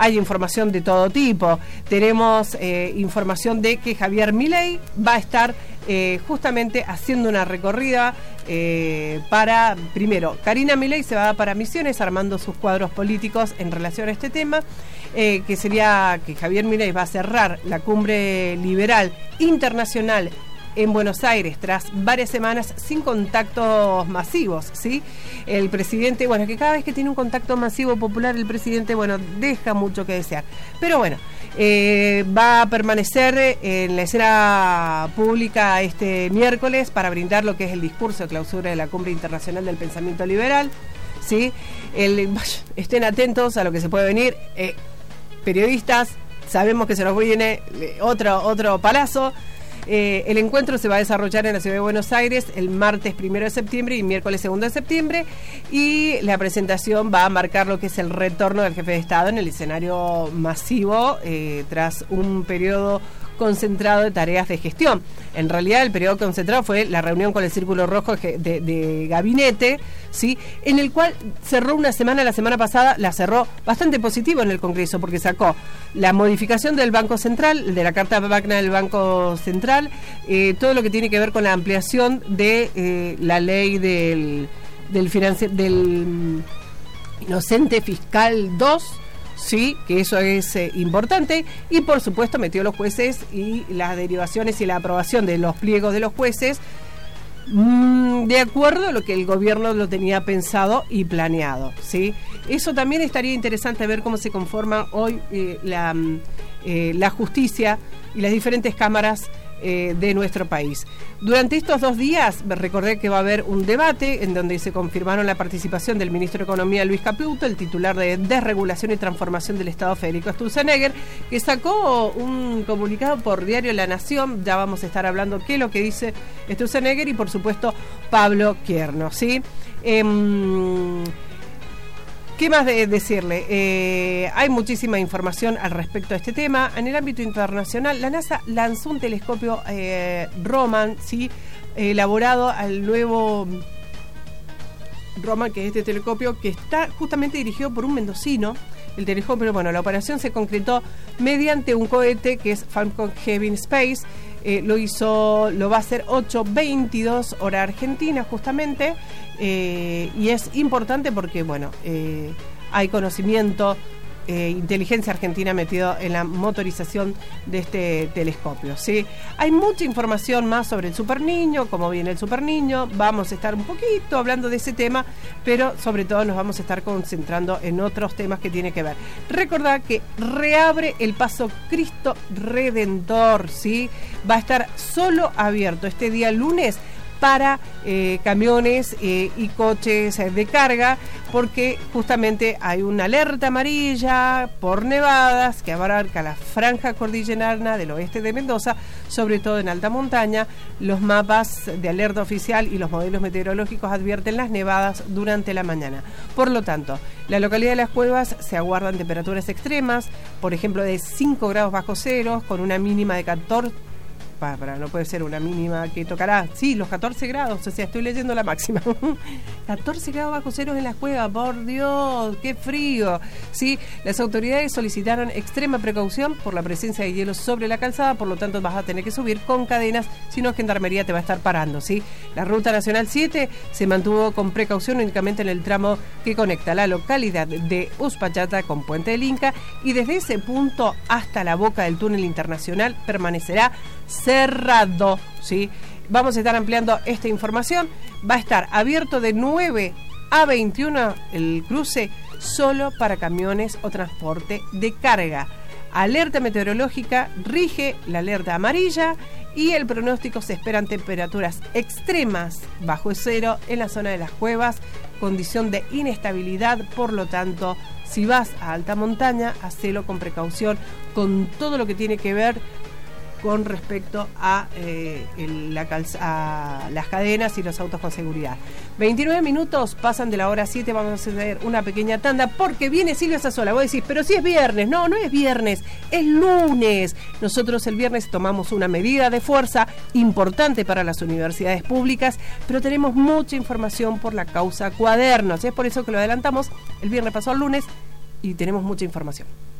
hay información de todo tipo. Tenemos información de que Javier Milei va a estar justamente haciendo una recorrida para, primero, Karina Milei se va para Misiones armando sus cuadros políticos en relación a este tema, que sería que Javier Milei va a cerrar la cumbre liberal internacional en Buenos Aires tras varias semanas sin contactos masivos, ¿sí? El presidente, bueno, que cada vez que tiene un contacto masivo popular, el presidente, bueno, deja mucho que desear. Pero bueno, va a permanecer en la escena pública este miércoles para brindar lo que es el discurso de clausura de la Cumbre Internacional del Pensamiento Liberal, ¿sí? Estén atentos a lo que se puede venir. Periodistas, sabemos que se nos viene otro palazo. El encuentro se va a desarrollar en la ciudad de Buenos Aires el martes 1 de septiembre y miércoles 2 de septiembre, y la presentación va a marcar lo que es el retorno del jefe de Estado en el escenario masivo tras un periodo concentrado de tareas de gestión. En realidad el periodo concentrado fue la reunión con el Círculo Rojo de gabinete, ¿sí? En el cual cerró la semana pasada, la cerró bastante positivo en el Congreso, porque sacó la modificación del Banco Central, de la Carta Magna del Banco Central, todo lo que tiene que ver con la ampliación de la ley del inocente fiscal 2, sí, que eso es importante, y por supuesto metió los jueces y las derivaciones y la aprobación de los pliegos de los jueces de acuerdo a lo que el gobierno lo tenía pensado y planeado, ¿sí? Eso también estaría interesante ver cómo se conforma hoy la justicia y las diferentes cámaras de nuestro país. Durante estos 2 días, recordé que va a haber un debate en donde se confirmaron la participación del ministro de Economía Luis Caputo, el titular de Desregulación y Transformación del Estado Federico Sturzenegger, que sacó un comunicado por diario La Nación. Ya vamos a estar hablando qué es lo que dice Sturzenegger y por supuesto Pablo Quierno, ¿sí? ¿Qué más decirle? Hay muchísima información al respecto a este tema. En el ámbito internacional, la NASA lanzó un telescopio Roman, ¿sí? Elaborado al nuevo Roman, que es este telescopio que está justamente dirigido por un mendocino. El telescopio, bueno, la operación se concretó mediante un cohete que es Falcon Heavy Space. Lo va a hacer 8:22 hora argentina justamente, y es importante porque bueno, hay conocimiento, inteligencia argentina metido en la motorización de este telescopio, ¿sí? Hay mucha información más sobre el Super Niño, cómo viene el Super Niño. Vamos a estar un poquito hablando de ese tema, pero sobre todo nos vamos a estar concentrando en otros temas que tiene que ver. Recordad que reabre el Paso Cristo Redentor, ¿sí? Va a estar solo abierto este día lunes para camiones y coches de carga, porque justamente hay una alerta amarilla por nevadas que abarca la franja cordillerana del oeste de Mendoza, sobre todo en alta montaña. Los mapas de alerta oficial y los modelos meteorológicos advierten las nevadas durante la mañana. Por lo tanto, la localidad de Las Cuevas se aguardan temperaturas extremas, por ejemplo de 5 grados bajo cero, con una mínima de 14. No puede ser una mínima que tocará, sí, los 14 grados, o sea, estoy leyendo la máxima. 14 grados bajo cero en Las Cuevas, por Dios, qué frío. Sí, las autoridades solicitaron extrema precaución por la presencia de hielo sobre la calzada, por lo tanto vas a tener que subir con cadenas, si no Gendarmería te va a estar parando, ¿sí? La Ruta Nacional 7 se mantuvo con precaución únicamente en el tramo que conecta la localidad de Uspallata con Puente del Inca, y desde ese punto hasta la boca del túnel internacional permanecerá cerrado, ¿sí? Vamos a estar ampliando esta información. Va a estar abierto de 9 a 21 el cruce solo para camiones o transporte de carga. Alerta meteorológica, rige la alerta amarilla, y el pronóstico: se esperan temperaturas extremas bajo cero en la zona de Las Cuevas, condición de inestabilidad. Por lo tanto, si vas a alta montaña, hacelo con precaución, con todo lo que tiene que ver con respecto a las cadenas y los autos con seguridad. 29 minutos pasan de la hora 7, vamos a hacer una pequeña tanda porque viene Silvia Sassola. Vos decís, pero si es viernes. No, no es viernes, es lunes. Nosotros el viernes tomamos una medida de fuerza importante para las universidades públicas, pero tenemos mucha información por la causa Cuadernos. Es por eso que lo adelantamos. El viernes pasó al lunes y tenemos mucha información.